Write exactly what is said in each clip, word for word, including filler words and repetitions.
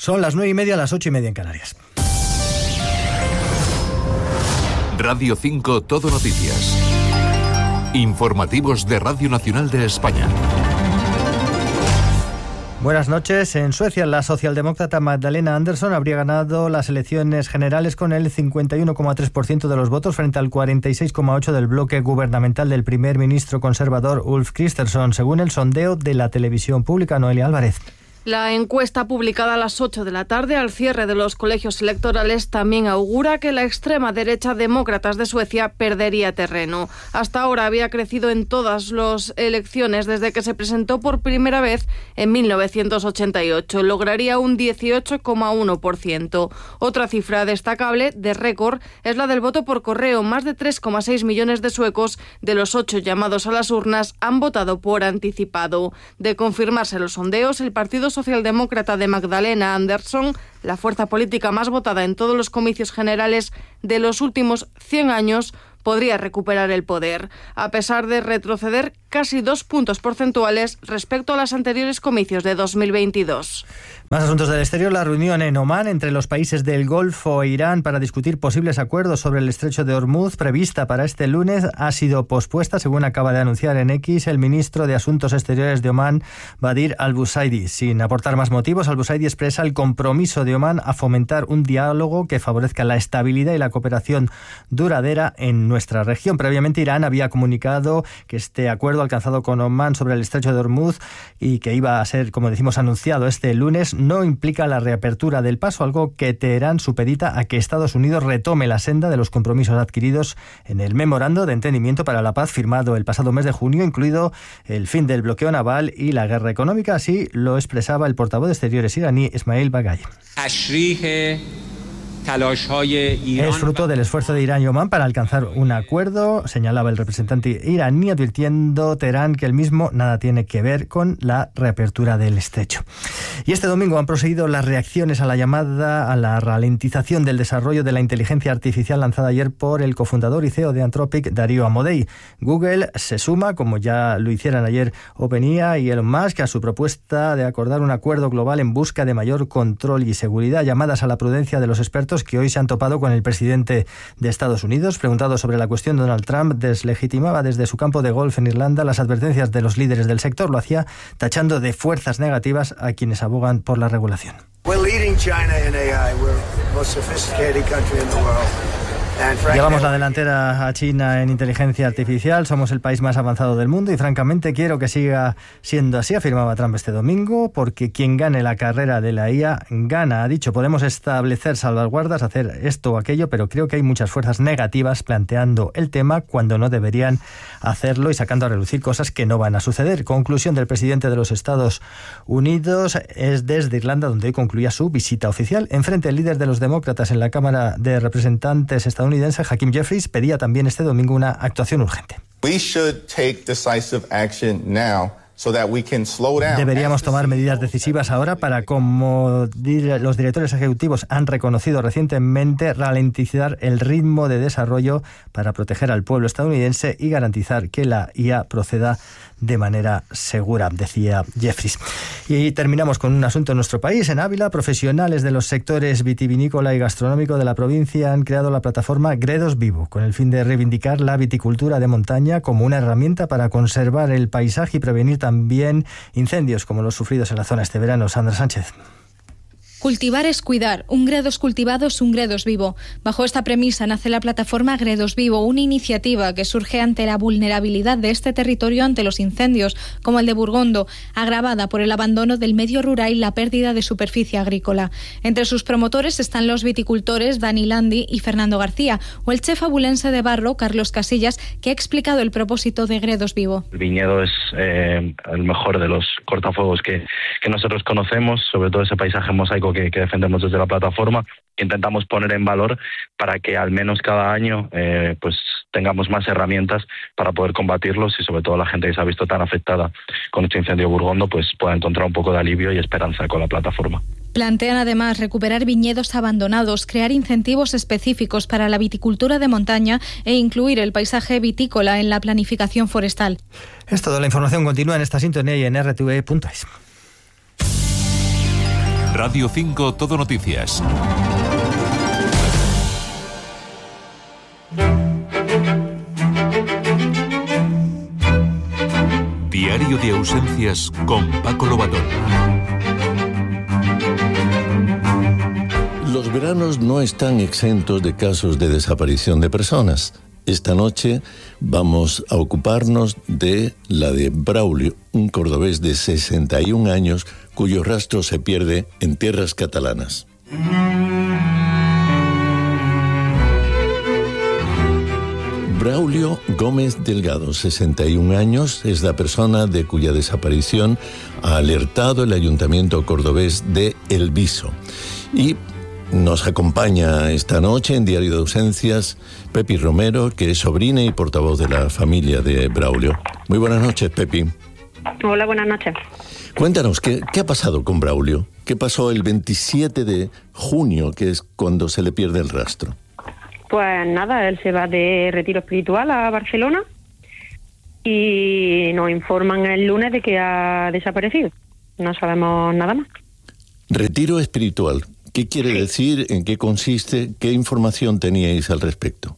Son las nueve y media, las ocho y media en Canarias. Radio cinco Todo Noticias. Informativos de Radio Nacional de España. Buenas noches. En Suecia, la socialdemócrata Magdalena Andersson habría ganado las elecciones generales con el cincuenta y uno coma tres por ciento de los votos frente al cuarenta y seis coma ocho por ciento del bloque gubernamental del primer ministro conservador Ulf Kristersson, según el sondeo de la televisión pública. Noelia Álvarez. La encuesta publicada a las ocho de la tarde al cierre de los colegios electorales también augura que la extrema derecha Demócratas de Suecia perdería terreno. Hasta ahora había crecido en todas las elecciones desde que se presentó por primera vez en mil novecientos ochenta y ocho. Lograría un dieciocho coma uno por ciento. Otra cifra destacable, de récord, es la del voto por correo. Más de tres coma seis millones de suecos de los ocho llamados a las urnas han votado por anticipado. De confirmarse los sondeos, el Partido Socialdemócrata de Magdalena Andersson, la fuerza política más votada en todos los comicios generales de los últimos cien años, podría recuperar el poder, a pesar de retroceder casi dos puntos porcentuales respecto a los anteriores comicios de dos mil veintidós. Más asuntos del exterior. La reunión en Omán entre los países del Golfo e Irán para discutir posibles acuerdos sobre el estrecho de Hormuz, prevista para este lunes, ha sido pospuesta, según acaba de anunciar en X el ministro de Asuntos Exteriores de Omán, Badir al-Busaidi. Sin aportar más motivos, al-Busaidi expresa el compromiso de Omán a fomentar un diálogo que favorezca la estabilidad y la cooperación duradera en nuestra región. Previamente, Irán había comunicado que este acuerdo alcanzado con Omán sobre el estrecho de Hormuz y que iba a ser, como decimos, anunciado este lunes, no implica la reapertura del paso, algo que Teherán supedita a que Estados Unidos retome la senda de los compromisos adquiridos en el memorando de entendimiento para la paz firmado el pasado mes de junio, incluido el fin del bloqueo naval y la guerra económica. Así lo expresaba el portavoz de Exteriores iraní, Ismail Bagay. Es fruto del esfuerzo de Irán y Omán para alcanzar un acuerdo, señalaba el representante iraní, advirtiendo Teherán que el mismo nada tiene que ver con la reapertura del estrecho. Y este domingo han proseguido las reacciones a la llamada a la ralentización del desarrollo de la inteligencia artificial lanzada ayer por el cofundador y C E O de Anthropic, Darío Amodei. Google se suma, como ya lo hicieron ayer OpenAI y Elon Musk, a su propuesta de acordar un acuerdo global en busca de mayor control y seguridad. Llamadas a la prudencia de los expertos que hoy se han topado con el presidente de Estados Unidos. Preguntado sobre la cuestión, Donald Trump deslegitimaba desde su campo de golf en Irlanda las advertencias de los líderes del sector. Lo hacía tachando de fuerzas negativas a quienes abogan por la regulación. Llevamos la delantera a China en inteligencia artificial, somos el país más avanzado del mundo y francamente quiero que siga siendo así, afirmaba Trump este domingo, porque quien gane la carrera de la I A gana. Ha dicho, podemos establecer salvaguardas, hacer esto o aquello, pero creo que hay muchas fuerzas negativas planteando el tema cuando no deberían hacerlo y sacando a relucir cosas que no van a suceder. Conclusión del presidente de los Estados Unidos es desde Irlanda, donde hoy concluía su visita oficial. Enfrente, el líder de los demócratas en la Cámara de Representantes estadounidense, Hakeem Jeffries, pedía también este domingo una actuación urgente. We should take decisive action now. So that we can slow down. Deberíamos tomar medidas decisivas ahora para, como los directores ejecutivos han reconocido recientemente, ralentizar el ritmo de desarrollo para proteger al pueblo estadounidense y garantizar que la I A proceda de manera segura, decía Jeffries. Y terminamos con un asunto en nuestro país. En Ávila, profesionales de los sectores vitivinícola y gastronómico de la provincia han creado la plataforma Gredos Vivo, con el fin de reivindicar la viticultura de montaña como una herramienta para conservar el paisaje y prevenir también incendios como los sufridos en la zona este verano. Sandra Sánchez. Cultivar es cuidar. Un Gredos cultivado es un Gredos vivo. Bajo esta premisa nace la plataforma Gredos Vivo, una iniciativa que surge ante la vulnerabilidad de este territorio ante los incendios, como el de Burgondo, agravada por el abandono del medio rural y la pérdida de superficie agrícola. Entre sus promotores están los viticultores Dani Landi y Fernando García, o el chef abulense de barro, Carlos Casillas, que ha explicado el propósito de Gredos Vivo. El viñedo es eh, el mejor de los cortafuegos que, que nosotros conocemos, sobre todo ese paisaje mosaico Que, que defendemos desde la plataforma, que intentamos poner en valor para que al menos cada año eh, pues tengamos más herramientas para poder combatirlos y sobre todo la gente que se ha visto tan afectada con este incendio de Burgondo pues pueda encontrar un poco de alivio y esperanza con la plataforma. Plantean además recuperar viñedos abandonados, crear incentivos específicos para la viticultura de montaña e incluir el paisaje vitícola en la planificación forestal. Es todo. La información continúa en esta sintonía y en r t v punto es. Radio cinco Todo Noticias. Diario de ausencias con Paco Lobatón. Los veranos no están exentos de casos de desaparición de personas. Esta noche vamos a ocuparnos de la de Braulio, un cordobés de sesenta y un años cuyo rastro se pierde en tierras catalanas. Braulio Gómez Delgado, sesenta y un años, es la persona de cuya desaparición ha alertado el Ayuntamiento cordobés de El Viso. Y nos acompaña esta noche en Diario de Ausencias Pepi Romero, que es sobrina y portavoz de la familia de Braulio. Muy buenas noches, Pepi. Hola, buenas noches. Cuéntanos, ¿qué, qué ha pasado con Braulio? ¿Qué pasó el veintisiete de junio, que es cuando se le pierde el rastro? Pues nada, él se va de retiro espiritual a Barcelona y nos informan el lunes de que ha desaparecido. No sabemos nada más. Retiro espiritual. ¿Qué quiere sí. decir? ¿En qué consiste? ¿Qué información teníais al respecto?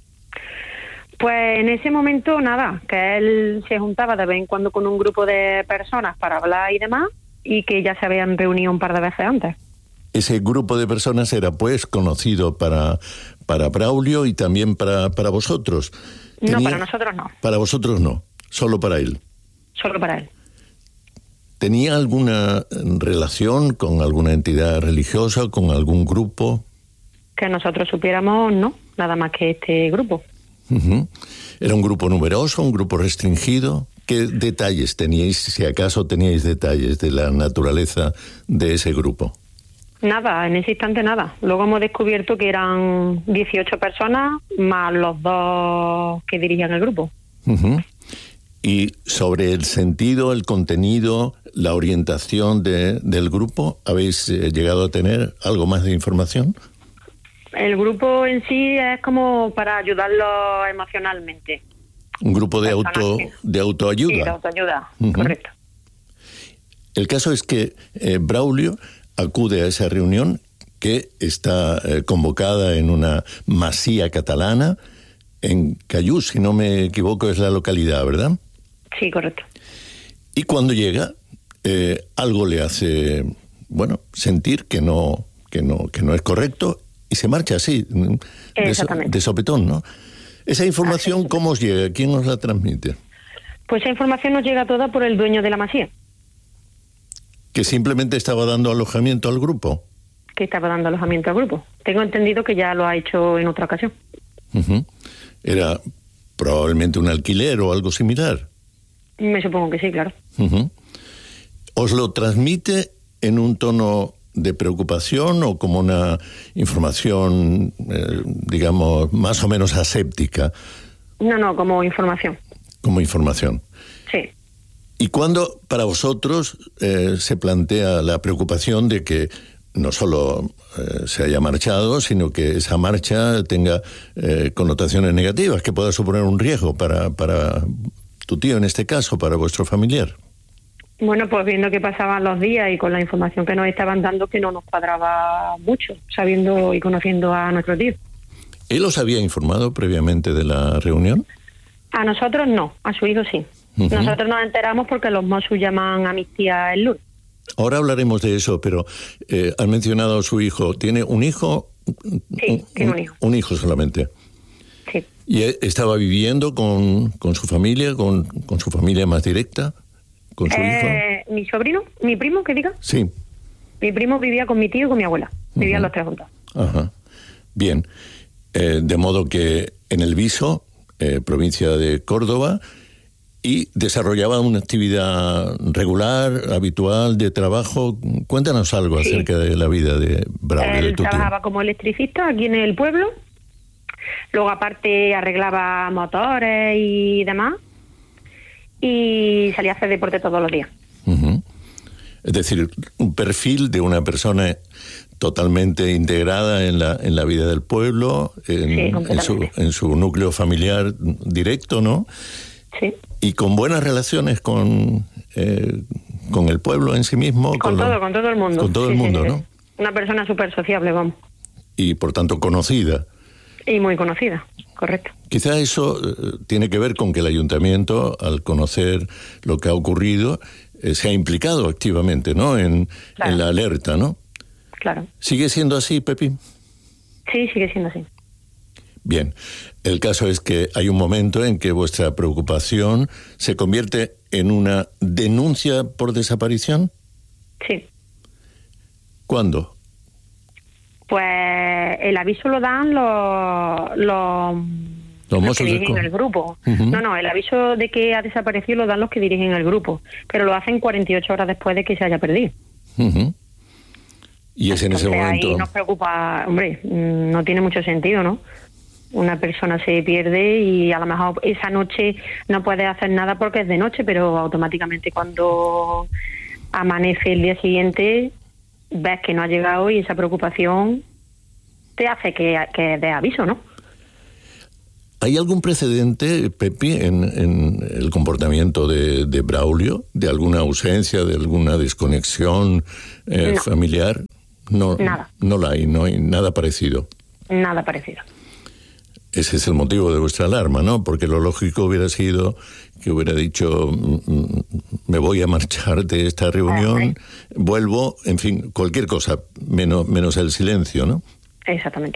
Pues en ese momento nada, que él se juntaba de vez en cuando con un grupo de personas para hablar y demás, y que ya se habían reunido un par de veces antes. Ese grupo de personas era pues conocido para, para Braulio y también para, para vosotros. ¿Tenía... No, para nosotros no. Para vosotros no, solo para él. Solo para él. ¿Tenía alguna relación con alguna entidad religiosa, con algún grupo? Que nosotros supiéramos, no, nada más que este grupo. Uh-huh. ¿Era un grupo numeroso, un grupo restringido? ¿Qué detalles teníais, si acaso teníais detalles de la naturaleza de ese grupo? Nada, en ese instante nada. Luego hemos descubierto que eran dieciocho personas, más los dos que dirigían el grupo. Uh-huh. Y sobre el sentido, el contenido, la orientación de, del grupo, ¿habéis eh, llegado a tener algo más de información? El grupo en sí es como para ayudarlo emocionalmente. Un grupo de auto que... de autoayuda. Sí, de autoayuda, uh-huh. Correcto. El caso es que eh, Braulio acude a esa reunión que está eh, convocada en una masía catalana, en Callús, si no me equivoco, es la localidad, ¿verdad? Sí, correcto. Y cuando llega, eh, algo le hace, bueno, sentir que no, que no, que no es correcto y se marcha así, de, so, de sopetón, ¿no? Esa información, ¿cómo os llega? ¿Quién os la transmite? Pues esa información nos llega toda por el dueño de la masía. ¿Que simplemente estaba dando alojamiento al grupo? Que estaba dando alojamiento al grupo. Tengo entendido que ya lo ha hecho en otra ocasión. Uh-huh. Era probablemente un alquiler o algo similar. Me supongo que sí, claro. Uh-huh. ¿Os lo transmite en un tono de preocupación o como una información, eh, digamos, más o menos aséptica? No, no, como información. Como información. Sí. ¿Y cuándo para vosotros eh, se plantea la preocupación de que no solo eh, se haya marchado, sino que esa marcha tenga eh, connotaciones negativas, que pueda suponer un riesgo para, para tu tío en este caso, para vuestro familiar? Bueno, pues viendo que pasaban los días y con la información que nos estaban dando, que no nos cuadraba mucho, sabiendo y conociendo a nuestro tío. ¿Él os había informado previamente de la reunión? A nosotros no, a su hijo sí. Uh-huh. Nosotros nos enteramos porque los Mossos llaman a mis tías el lunes. Ahora hablaremos de eso, pero eh, han mencionado a su hijo. ¿Tiene un hijo? Sí, tiene un hijo. Un hijo solamente. Sí. ¿Y estaba viviendo con, con su familia, con, con su familia más directa? ¿Con su eh, hijo? ¿Mi sobrino? ¿Mi primo, que diga? Sí. Mi primo vivía con mi tío y con mi abuela. Vivían uh-huh. los tres juntos. Ajá. Bien. Eh, de modo que en El Viso, eh, provincia de Córdoba, y desarrollaba una actividad regular, habitual, de trabajo. Cuéntanos algo sí. acerca de la vida de Braulio, Él de tu trabajaba tío. como electricista aquí en el pueblo. Luego, aparte, arreglaba motores y demás. Y salía a hacer deporte todos los días. Uh-huh. Es decir, un perfil de una persona totalmente integrada en la en la vida del pueblo, en, sí, en, su, en su núcleo familiar directo, ¿no? Sí. ¿Y con buenas relaciones con, eh, con el pueblo en sí mismo? Con, con todo, lo, con todo el mundo. Con todo sí, el mundo, sí, sí, ¿no? Sí. Una persona súper sociable, vamos. Y por tanto conocida. Y muy conocida, correcto. Quizá eso eh, tiene que ver con que el ayuntamiento, al conocer lo que ha ocurrido, eh, se ha implicado activamente, ¿no? En, claro. en la alerta, ¿no? Claro. ¿Sigue siendo así, Pepi? Sí, sigue siendo así. Bien. El caso es que hay un momento en que vuestra preocupación se convierte en una denuncia por desaparición. Sí. ¿Cuándo? Pues el aviso lo dan los... los Los los que mozos de dirigen escuadra. el grupo. Uh-huh. No, no, el aviso de que ha desaparecido lo dan los que dirigen el grupo, pero lo hacen cuarenta y ocho horas después de que se haya perdido. Uh-huh. Y es en ese Entonces, momento... ahí nos preocupa, hombre, no tiene mucho sentido, ¿no? Una persona se pierde y a lo mejor esa noche no puede hacer nada porque es de noche, pero automáticamente cuando amanece el día siguiente ves que no ha llegado y esa preocupación te hace que, que dé aviso, ¿no? ¿Hay algún precedente, Pepi, en, en el comportamiento de, de Braulio? ¿De alguna ausencia, de alguna desconexión eh, no. familiar? No, Nada. No la hay, no hay nada parecido. Nada parecido. Ese es el motivo de vuestra alarma, ¿no? Porque lo lógico hubiera sido que hubiera dicho, me voy a marchar de esta reunión, ah, vuelvo, en fin, cualquier cosa, menos, menos el silencio, ¿no? Exactamente.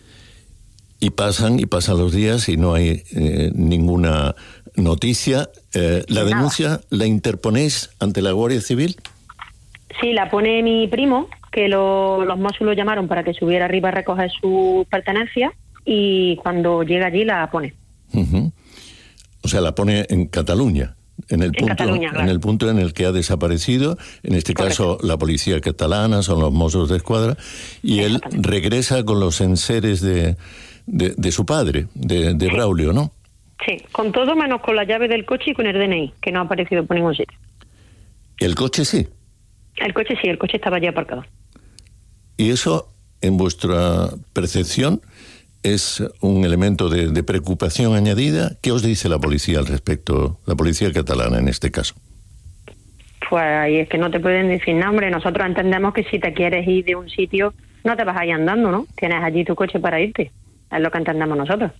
Y pasan y pasan los días y no hay eh, ninguna noticia. Eh, ¿La Nada. denuncia la interponéis ante la Guardia Civil? Sí, la pone mi primo, que lo, los Mossos lo llamaron para que subiera arriba a recoger sus pertenencias y cuando llega allí la pone. Uh-huh. O sea, la pone en Cataluña. En el, En punto, Cataluña, claro. en el punto en el que ha desaparecido, en este Correcto. caso la policía catalana, son los Mossos de Escuadra, y él regresa con los enseres de, de, de su padre, de, de Sí. Braulio, ¿no? Sí, con todo menos con la llave del coche y con el D N I, que no ha aparecido por ningún sitio. El coche sí. El coche sí, el coche estaba allí aparcado. Y eso, en vuestra percepción, es un elemento de, de preocupación añadida. ¿Qué os dice la policía al respecto, la policía catalana en este caso? Pues ahí es que no te pueden decir nada, hombre. Nosotros entendemos que si te quieres ir de un sitio, no te vas a ir andando, ¿no? Tienes allí tu coche para irte. Es lo que entendemos nosotros.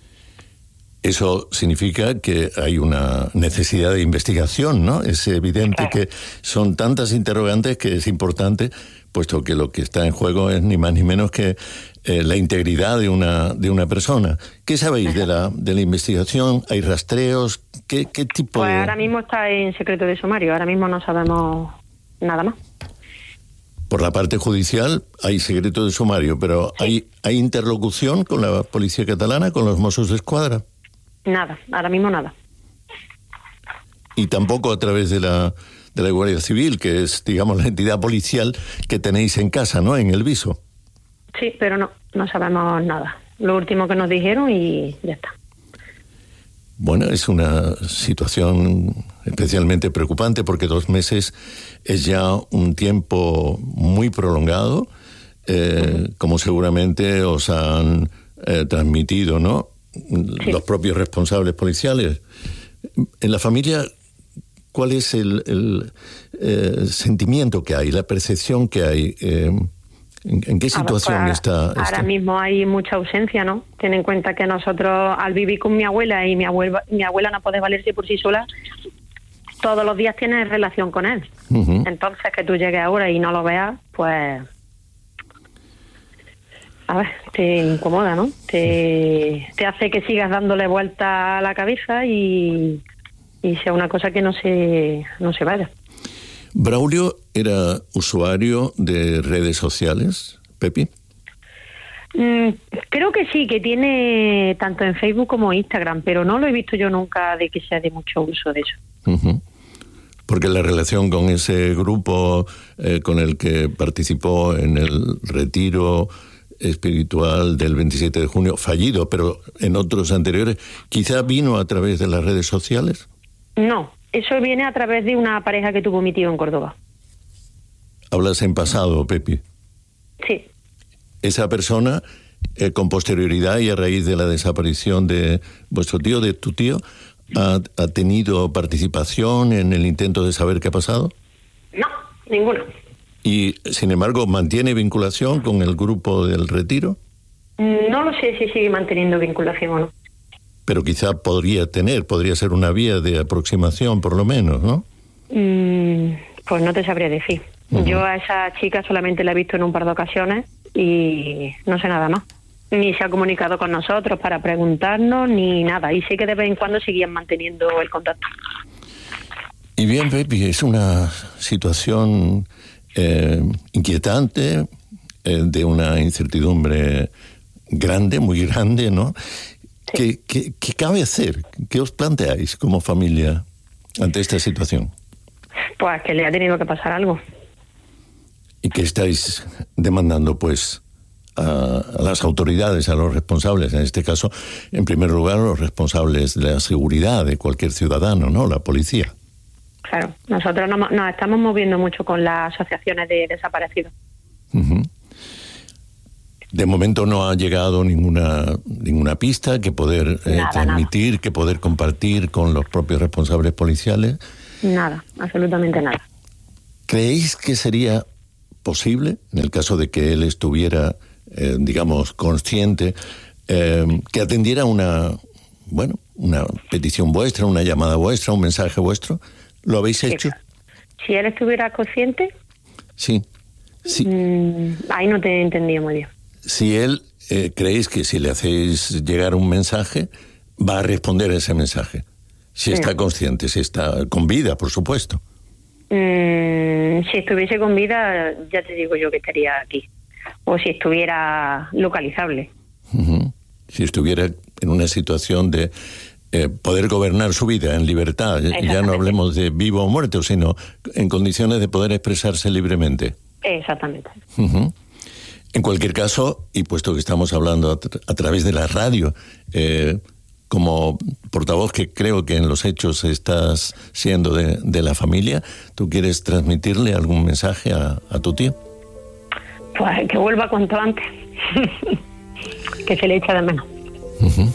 Eso significa que hay una necesidad de investigación, ¿no? Es evidente Claro. que son tantas interrogantes que es importante, puesto que lo que está en juego es ni más ni menos que eh, la integridad de una de una persona. ¿Qué sabéis de la de la investigación? ¿Hay rastreos? ¿Qué, qué tipo Pues de...? ahora mismo está en secreto de sumario. Ahora mismo no sabemos nada más. Por la parte judicial hay secreto de sumario, pero Sí. ¿hay, ¿hay interlocución con la policía catalana, con los Mossos de Escuadra? Nada, ahora mismo nada. Y tampoco a través de la, de la Guardia Civil, que es, digamos, la entidad policial que tenéis en casa, ¿no?, en el viso. Sí, pero no, no sabemos nada. Lo último que nos dijeron y ya está. Bueno, es una situación especialmente preocupante porque dos meses es ya un tiempo muy prolongado, eh, uh-huh. como seguramente os han eh, transmitido, ¿no?, sí. los propios responsables policiales. En la familia, ¿cuál es el, el eh, sentimiento que hay, la percepción que hay? Eh, ¿en, ¿En qué situación ahora, está, está? está? Ahora mismo hay mucha ausencia, ¿no? Ten en cuenta que nosotros, al vivir con mi abuela y mi abuela, mi abuela no puede valerse por sí sola, todos los días tienes relación con él. Uh-huh. Entonces, que tú llegues ahora y no lo veas, pues... A ver, te incomoda, ¿no? Te, te hace que sigas dándole vuelta a la cabeza y, y sea una cosa que no se, no se vaya. ¿Braulio era usuario de redes sociales, Pepi? Mm, creo que sí, que tiene tanto en Facebook como Instagram, pero no lo he visto yo nunca de que sea de mucho uso de eso. Uh-huh. Porque la relación con ese grupo eh, con el que participó en el retiro espiritual del veintisiete de junio, fallido, pero en otros anteriores, ¿quizá vino a través de las redes sociales? No, eso viene a través de una pareja que tuvo mi tío en Córdoba. ¿Hablas en pasado, Pepi? Sí. Esa persona, eh, con posterioridad y a raíz de la desaparición de vuestro tío, de tu tío, ¿Ha, ha tenido participación en el intento de saber qué ha pasado? No, ninguna. ¿Y, sin embargo, mantiene vinculación con el grupo del Retiro? No lo sé si sigue manteniendo vinculación o no. Pero quizá podría tener, podría ser una vía de aproximación, por lo menos, ¿no? Mm, pues no te sabría decir. Uh-huh. Yo a esa chica solamente la he visto en un par de ocasiones y no sé nada más. Ni se ha comunicado con nosotros para preguntarnos, ni nada. Y sí que de vez en cuando seguían manteniendo el contacto. Y bien, Pepi, es una situación eh, inquietante, eh, de una incertidumbre grande, muy grande, ¿no? Sí. ¿Qué, qué, ¿Qué cabe hacer? ¿Qué os planteáis como familia ante esta situación? Pues que le ha tenido que pasar algo. ¿Y qué estáis demandando, pues, a, a las autoridades, a los responsables? En este caso, en primer lugar, los responsables de la seguridad de cualquier ciudadano, ¿no? La policía. Claro, nosotros nos, nos estamos moviendo mucho con las asociaciones de desaparecidos. Uh-huh. De momento no ha llegado ninguna ninguna pista que poder eh, nada, transmitir, nada. que poder compartir con los propios responsables policiales. Nada, absolutamente nada. ¿Creéis que sería posible, en el caso de que él estuviera, eh, digamos, consciente, eh, que atendiera una, bueno, una petición vuestra, una llamada vuestra, un mensaje vuestro? ¿Lo habéis hecho? Si él estuviera consciente... Sí. sí. Mmm, ahí no te he entendido muy bien. Si él, eh, creéis que si le hacéis llegar un mensaje, va a responder a ese mensaje. Si está no. consciente, si está con vida, por supuesto. Mm, si estuviese con vida, ya te digo yo que estaría aquí. O si estuviera localizable. Uh-huh. Si estuviera en una situación de eh, poder gobernar su vida en libertad. Ya no hablemos de vivo o muerto, sino en condiciones de poder expresarse libremente. Exactamente. Uh-huh. En cualquier caso, y puesto que estamos hablando a, tra- a través de la radio, eh, como portavoz que creo que en los hechos estás siendo de, de la familia, ¿tú quieres transmitirle algún mensaje a, a tu tío? Pues que vuelva cuanto antes, que se le echa de menos. Uh-huh.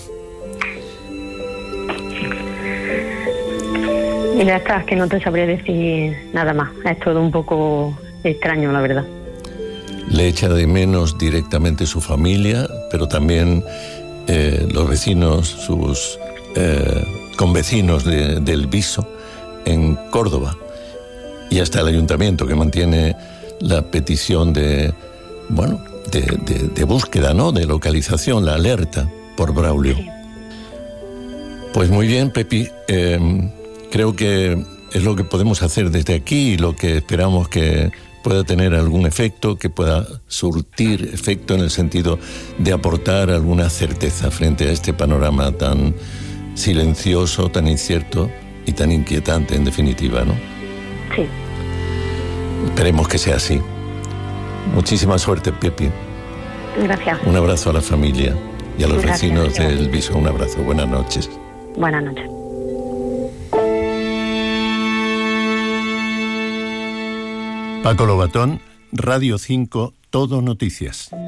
Y ya está, que no te sabría decir nada más. Es todo un poco extraño, la verdad. Le echa de menos directamente su familia, pero también eh, los vecinos, sus eh, convecinos de, del Viso en Córdoba, y hasta el ayuntamiento, que mantiene la petición de, bueno, de, de, de búsqueda, ¿no? De localización, la alerta por Braulio. Sí. Pues muy bien, Pepi, eh, creo que es lo que podemos hacer desde aquí y lo que esperamos que pueda tener algún efecto, que pueda surtir efecto en el sentido de aportar alguna certeza frente a este panorama tan silencioso, tan incierto y tan inquietante, en definitiva, ¿no? Sí. Esperemos que sea así. Muchísima suerte, Pepi. Gracias. Un abrazo a la familia y a los Gracias, vecinos señor. del Viso. Un abrazo. Buenas noches. Buenas noches. Paco Lobatón, Radio cinco, Todo Noticias.